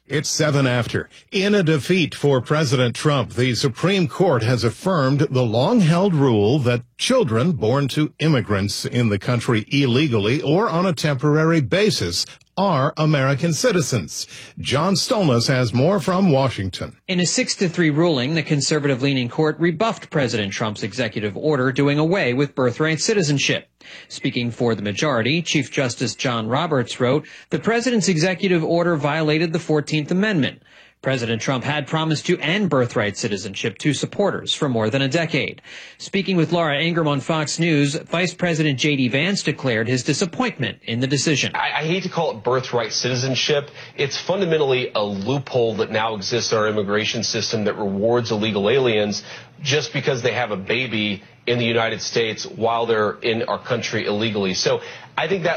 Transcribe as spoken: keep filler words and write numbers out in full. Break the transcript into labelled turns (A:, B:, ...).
A: It's seven after. In a defeat for President Trump, the Supreme Court has affirmed the long-held rule that children born to immigrants in the country illegally or on a temporary basis are American citizens. John Stolness has more from Washington.
B: In a six to three ruling, the conservative-leaning court rebuffed President Trump's executive order doing away with birthright citizenship. Speaking for the majority, Chief Justice John Roberts wrote, "The president's executive order violated the fourteenth Amendment. President Trump had promised to end birthright citizenship to supporters for more than a decade." Speaking with Laura Ingraham on Fox News, Vice President J D Vance declared his disappointment in the decision.
C: I, I hate to call it birthright citizenship. It's fundamentally a loophole that now exists in our immigration system that rewards illegal aliens just because they have a baby in the United States while they're in our country illegally. So I think that